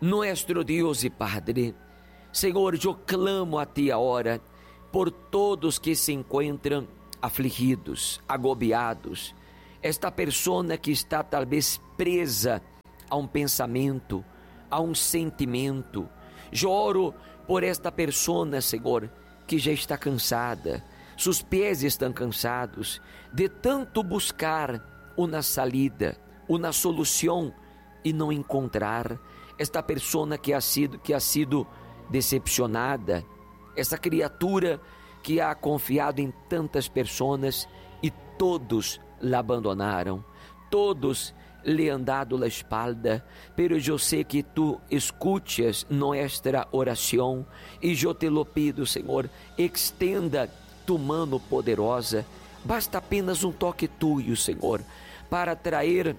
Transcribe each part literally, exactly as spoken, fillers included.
Nuestro Deus e Padre, Senhor, eu clamo a Ti agora por todos que se encontram afligidos, agobiados, esta pessoa que está talvez presa a um pensamento, a um sentimento. Eu oro por esta pessoa, Senhor, que já está cansada, seus pés estão cansados de tanto buscar uma salida, uma solução e não encontrar. Esta pessoa que ha sido, que ha sido decepcionada, essa criatura que ha confiado em tantas pessoas e todos la abandonaram, todos lhe han dado la espalda, pero eu sei que tu escuchas nuestra oração e eu te lo pido, Senhor, extenda tu mano poderosa. Basta apenas um toque tuyo, Senhor, para trazer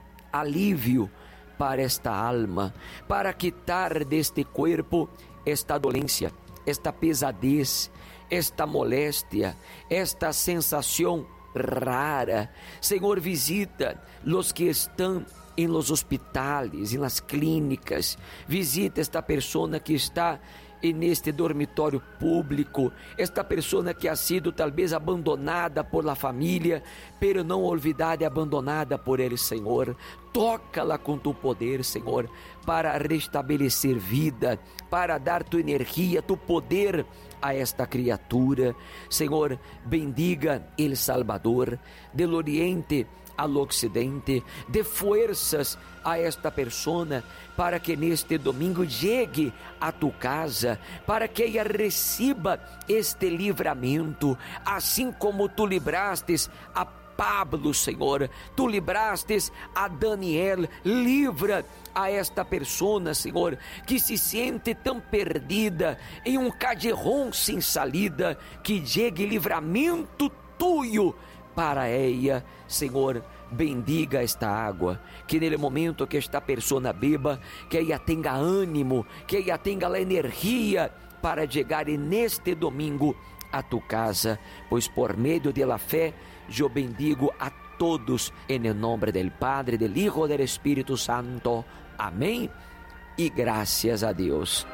alívio para esta alma, para quitar deste corpo esta dolência, esta pesadez, esta moléstia, esta sensação rara. Senhor, visita os que estão em los hospitales, em las clínicas. Visita esta pessoa que está neste dormitório público, esta pessoa que ha sido talvez abandonada por la família, pero não olvidada e abandonada por ele, Senhor. Toca-la com tu poder, Senhor, para restabelecer vida, para dar tu energia, tu poder a esta criatura. Senhor, bendiga El Salvador, del Oriente ao Ocidente, dê forças a esta persona para que neste domingo chegue a tu casa, para que ela receba este livramento, assim como tu librastes a Pablo, Senhor, tu librastes a Daniel. Livra a esta persona, Senhor, que se sente tão perdida em um callejón sem salida, que chegue livramento tuyo para ela, Senhor. Bendiga esta água, que nele momento que esta pessoa beba, que ela tenha ânimo, que ela tenha a energia para chegar neste domingo a tu casa, pois por meio da fé, eu bendigo a todos, em nome do Padre, do Hijo e do Espírito Santo. Amém. E graças a Deus.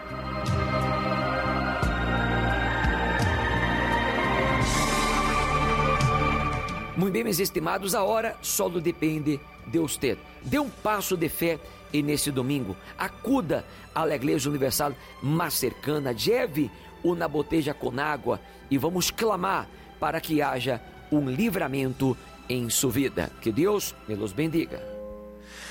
Muito bem, meus estimados, a hora só depende de você. Dê um passo de fé e nesse domingo acuda à Igreja Universal mais cercana, leve uma botella com água e vamos clamar para que haja um livramento em sua vida. Que Deus me los bendiga.